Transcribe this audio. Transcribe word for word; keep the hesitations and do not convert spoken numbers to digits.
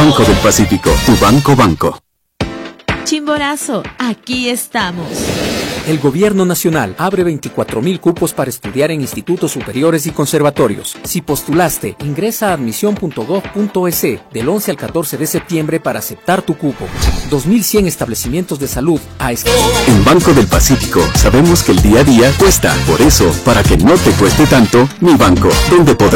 Banco del Pacífico, tu banco banco. Chimborazo, aquí estamos. El Gobierno Nacional abre veinticuatro mil cupos para estudiar en institutos superiores y conservatorios. Si postulaste, ingresa a admisión punto gob punto es del once al catorce de septiembre para aceptar tu cupo. dos mil cien establecimientos de salud a escala. En Banco del Pacífico sabemos que el día a día cuesta. Por eso, para que no te cueste tanto, mi banco, donde podrás